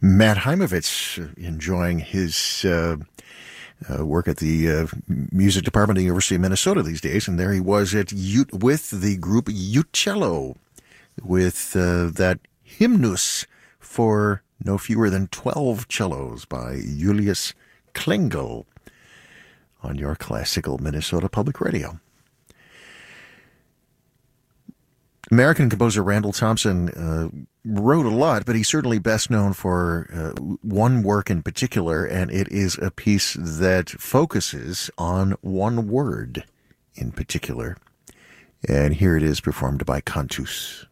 Matt Heimovitz enjoying his work at the music department at the University of Minnesota these days, and there he was with the group Uccello with that hymnus for no fewer than 12 cellos by Julius Klingel on your classical Minnesota Public Radio. American composer Randall Thompson wrote a lot, but he's certainly best known for one work in particular, and it is a piece that focuses on one word in particular. And here it is performed by Cantus.